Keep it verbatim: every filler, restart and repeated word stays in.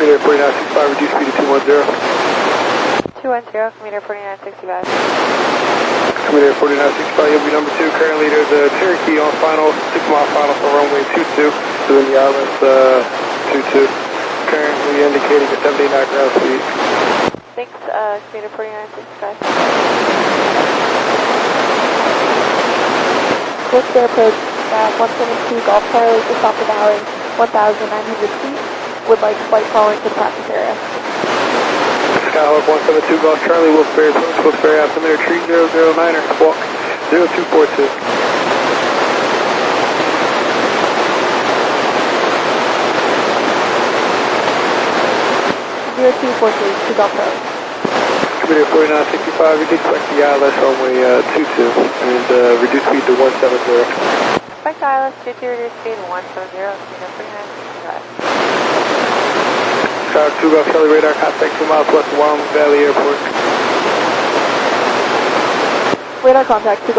Commander forty-nine sixty-five, reduce speed to two one zero. two one zero, Commander forty-nine sixty-five. Commander forty-nine sixty-five, you'll be number two. Currently there's a Cherokee on final, six mile final for runway two two, within the islands, uh, two two. Currently indicating a seventy knot ground speed. Thanks, uh, Commander forty-nine sixty-five. What's their approach? Uh, one seventy-two Golf Charlie, just off the valley, one thousand nine hundred feet. Would like flight following to the practice area. Skyhawk one seven two Golf Charlie, Wilkes-Barre approach, Wilkes-Barre altimeter tree zero zero niner, squawk zero two four two. zero two four two, to Golf Charlie. Commander forty-nine sixty-five, reduce back to I L S runway uh, two two, and uh, reduce speed to one seven zero. Back to I L S two two, reduce speed one seven zero, Commander forty-nine sixty-five. Skyhawk two Golf Charlie, radar contact two miles west of Wyoming Valley Airport. Radar contact, two